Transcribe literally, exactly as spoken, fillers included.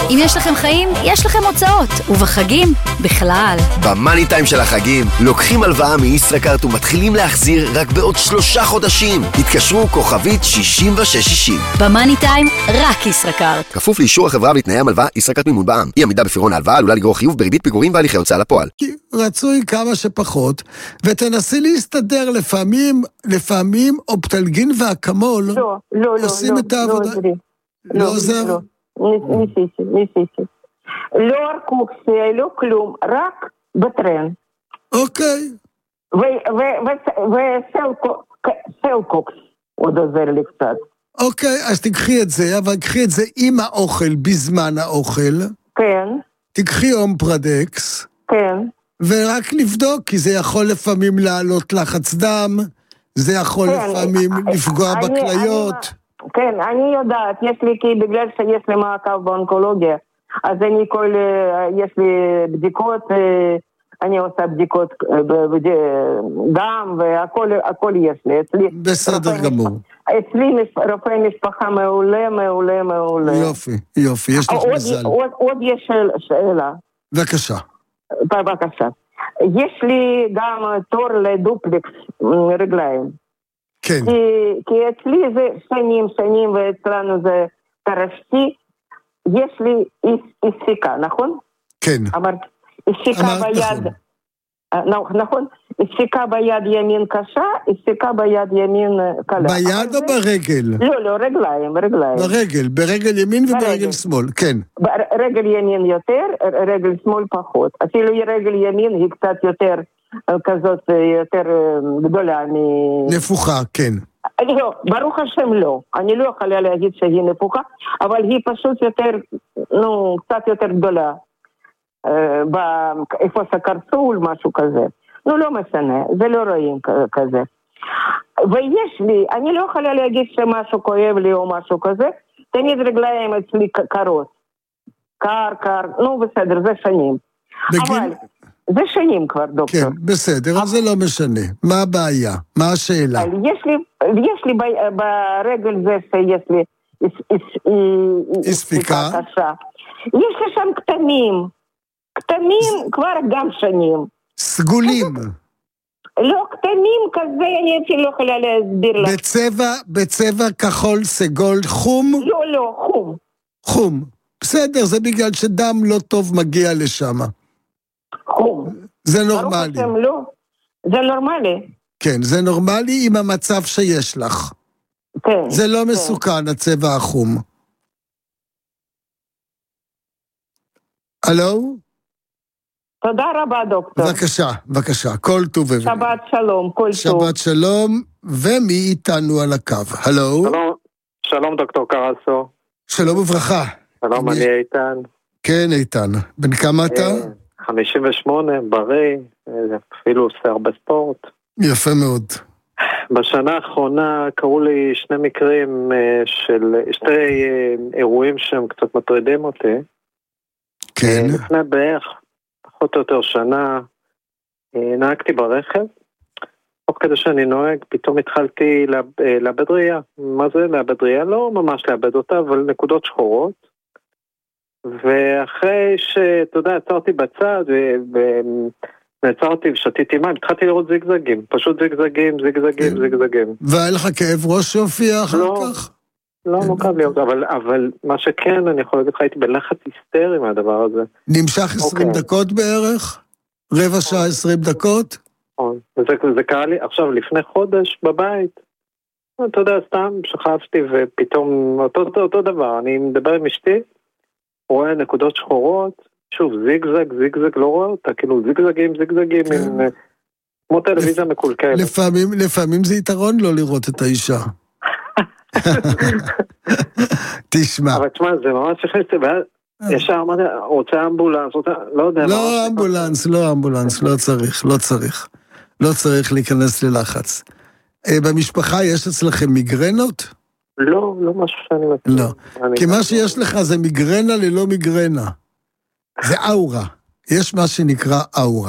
אם יש לכם חיים, יש לכם הוצאות, ובחגים, בכלל. במאני טיים של החגים, לוקחים הלוואה מישראכרט ומתחילים להחזיר רק בעוד שלושה חודשים. התקשרו כוכבית שישים ושש שישים. במאני טיים, רק ישראכרט. כפוף לאישור החברה ולתנאי המלוואה, ישראכרט מימון בע"מ. אי עמידה בפירעון ההלוואה עלולה לגרור חיוב בריבית פיגורים והליכי הוצאה לפועל. רצוי כמה שפחות, ותנסי להסתדר לפעמים, לפעמים אופטלגין והקמול לא, לא, עושים לא, את העבודה. לא, לא עוזר? לא, ניסיתי, ניסיתי. לא ארקוקסיה, לא כלום, רק בטרן. אוקיי. וסלקוקס עוד עוזר לי קצת. אוקיי, אז תקחי את זה, אבל תקחי את זה עם האוכל, בזמן האוכל. כן. תקחי אומפרדקס. כן. ורק לבדוק, כי זה יכול לפעמים לעלות לחץ דם, זה יכול כן, לפעמים לפגוע אני, בכליות. אני, כן, אני יודעת, יש לי, כי בגלל שיש לי מעקב באונקולוגיה, אז אני כל, יש לי בדיקות, אני עושה בדיקות דם, והכל הכל יש לי. אצלי, בסדר גמור. אצלי רופא משפחה מעולה, מעולה, מעולה. יופי, יופי, יש לך עוד, מזל. עוד, עוד יש שאלה. בבקשה. בבקשה. יש לי גם תור לדופלקס רגליים. כן. כי, כי אצלי זה שנים, שנים, ואצלנו זה תרשתי. יש לי איסיקה, נכון? כן. אמרת, איסיקה ביד. נכון? איסיקה ביד ימין קשה, איסיקה ביד ימין קלה. ביד או ברגל? לא, לא, רגליים, רגליים. ברגל, ברגל ימין וברגל שמאל, כן. רגל ימין יותר, רגל שמאל פחות. אפילו רגל ימין היא קצת יותר כזאת, יותר גדולה מ... נפוחה, כן. לא, ברוך השם לא. אני לא יכולה להגיד שהיא נפוחה, אבל היא פשוט יותר, נו, קצת יותר גדולה. באיפה סקרצול, משהו כזה. נו, לא משנה, זה לא רואים כזה. ויש לי, אני לא יכולה להגיד שמשהו כואב לי או משהו כזה, תמיד רגליים אצלי קרות. קר, קר, נו בסדר, זה שנים. בגיל... אבל זה שנים כבר, דוקטור. כן, בסדר, אז זה לא משנה. מה הבעיה? מה השאלה? יש לי, יש לי ברגל זה שיש לי איספיקה קשה. יש לי שם קטנים. קטנים כבר גם שנים. סגולים. לא, קטנים כזה, אני אפילו לא יכולה להסביר לך. בצבע, בצבע כחול, סגול, חום? לא, לא, חום. חום. בסדר, זה בגלל שדם לא טוב מגיע לשם. חום. זה נורמלי. ברוך השם, לא. זה נורמלי. כן, זה נורמלי עם המצב שיש לך. כן. זה לא כן. מסוכן, הצבע החום. הלו? תודה רבה, דוקטור. בבקשה, בבקשה, כל טוב. שבת שלום, כל טוב. שבת שלום, ומי איתנו על הקו? הלו? שלום, שלום דוקטור קרסו. שלום וברכה. שלום, אני איתן. כן, איתן. בן כמה אתה? חמישים ושמונה, בריא, אפילו עושה הרבה ספורט. יפה מאוד. בשנה האחרונה קראו לי שני מקרים של, שתי אירועים שהם קצת מטרידים אותי. כן. לפני בערך, פחות או יותר שנה, נהגתי ברכב. תוך כדי שאני נוהג, פתאום התחלתי לאבד ראייה. מה זה לאבד ראייה? לא ממש לאבד אותה, אבל נקודות שחורות. ואחרי שאתה יודע, עצרתי בצד, ונעצרתי ושתיתי מים, התחלתי לראות זיגזגים. פשוט זיגזגים, זיגזגים, זיגזגים. והיה לך כאב ראש שהופיע אחר כך? לא, לא כאב לי, אבל, אבל מה שכן, אני יכול להגיד לך, הייתי בלחץ היסטרי מהדבר הזה. נמשך עשרים דקות בערך? רבע שעה עשרים דקות? וזה, זה קרה לי עכשיו לפני חודש בבית. אתה יודע, סתם שכבתי ופתאום אותו, אותו, אותו דבר, אני מדבר עם אשתי, רואה נקודות שחורות, שוב, זיגזג, זיגזג, לא רואה אותה, כאילו זיגזגים, זיגזגים, עם, כמו טלוויזיה מקולקלת. לפעמים, לפעמים זה יתרון לא לראות את האישה. תשמע. אבל תשמע, זה ממש שכנסתי, ישר אמרתי, רוצה אמבולנס, לא יודע. לא אמבולנס, לא אמבולנס, לא צריך, לא צריך. לא צריך להיכנס ללחץ. במשפחה יש אצלכם מיגרנות? לא, לא משהו שאני מכיר. לא, כי מה שיש לך זה מיגרנה ללא מיגרנה. זה אורה. יש מה שנקרא אורה.